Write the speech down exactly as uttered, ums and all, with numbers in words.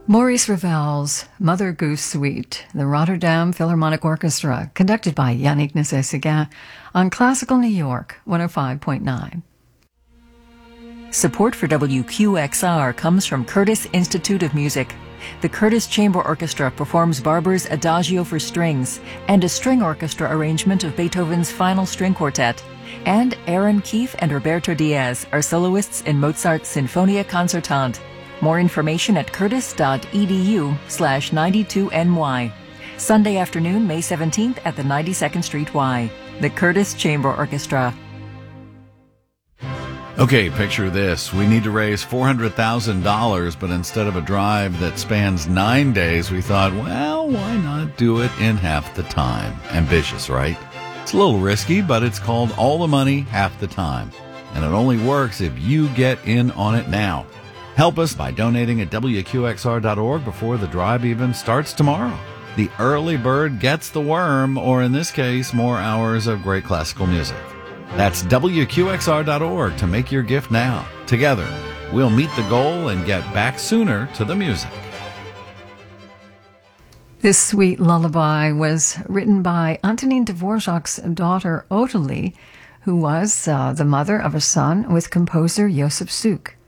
Maurice Ravel's Mother Goose Suite, the Rotterdam Philharmonic Orchestra, conducted by Yannick Nézet-Séguin on Classical New York one oh five point nine. Support for W Q X R comes from Curtis Institute of Music. The Curtis Chamber Orchestra performs Barber's Adagio for strings and a string orchestra arrangement of Beethoven's Final String Quartet. And Aaron Keefe and Roberto Diaz are soloists in Mozart's Sinfonia Concertante. More information at curtis.edu slash 92ny. Sunday afternoon, May seventeenth at the ninety-second Street Y. The Curtis Chamber Orchestra. Okay, picture this. We need to raise four hundred thousand dollars, but instead of a drive that spans nine days, we thought, well, why not do it in half the time? Ambitious, right? It's a little risky, but it's called All the Money, Half the Time. And it only works if you get in on it now. Help us by donating at W Q X R dot org before the drive even starts tomorrow. The early bird gets the worm, or in this case, more hours of great classical music. That's W Q X R dot org to make your gift now. Together, we'll meet the goal and get back sooner to the music. This sweet lullaby was written by Antonin Dvorak's daughter, Ottilie, who was uh, the mother of a son with composer Josef Suk.